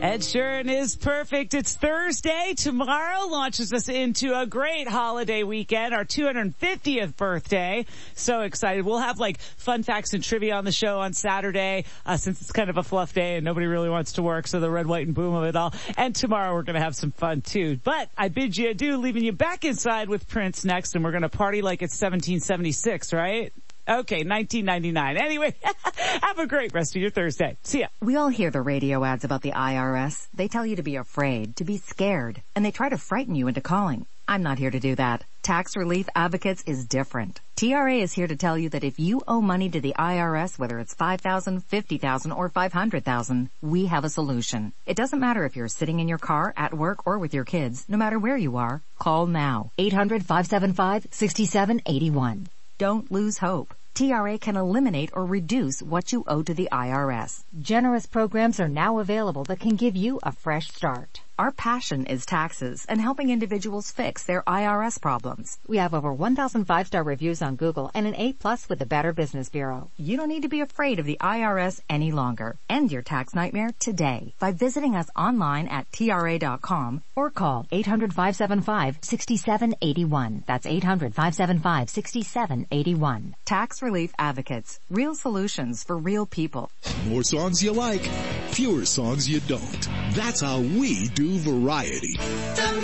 Ed Sheeran is perfect. It's Thursday. Tomorrow launches us into a great holiday weekend, our 250th birthday. So excited. We'll have like fun facts and trivia on the show on Saturday, since it's kind of a fluff day and nobody really wants to work. So the red, white, and boom of it all. And tomorrow we're going to have some fun too. But I bid you adieu, leaving you back inside with Prince next, and we're going to party like it's 1776, right? Okay, 1999. Anyway, have a great rest of your Thursday. See ya. We all hear the radio ads about the IRS. They tell you to be afraid, to be scared, and they try to frighten you into calling. I'm not here to do that. Tax Relief Advocates is different. TRA is here to tell you that if you owe money to the IRS, whether it's $5,000, $50,000, or $500,000, we have a solution. It doesn't matter if you're sitting in your car, at work, or with your kids. No matter where you are, call now. 800-575-6781. Don't lose hope. TRA can eliminate or reduce what you owe to the IRS. Generous programs are now available that can give you a fresh start. Our passion is taxes and helping individuals fix their IRS problems. We have over 1,000 5-star reviews on Google and an A+ with the Better Business Bureau. You don't need to be afraid of the IRS any longer. End your tax nightmare today by visiting us online at TRA.com or call 800-575-6781. That's 800-575-6781. Tax Relief Advocates. Real solutions for real people. More songs you like, fewer songs you don't. That's how we do variety.